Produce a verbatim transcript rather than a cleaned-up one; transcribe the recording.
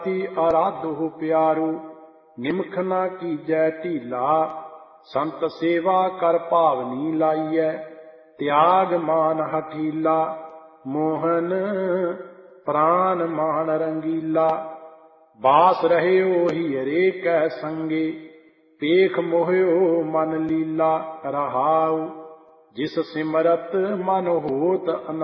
ਆਰਾਧੋ ਪਿਆਰੂ ਨਿਮਖ ਨਾ ਕੀਜੈ ਢੀਲਾ। ਸੰਤ ਸੇਵਾ ਕਰ ਭਾਵਨੀ ਲਾਈਐ ਤਿਆਗ ਮਾਨ ਹਠੀਲਾ। ਮੋਹਨ ਪ੍ਰਾਨ ਮਾਨ ਰੰਗੀਲਾ ਬਾਸ ਰਹਿਓ ਹੀਰੇ ਕੈ ਸੰਗੇ। ਪੇਖ ਮੋਹਿਓ ਮਨ ਲੀਲਾ ਰਹਾਉ ਜਿਸ ਸਿਮਰਤ ਮਨ ਹੋਤ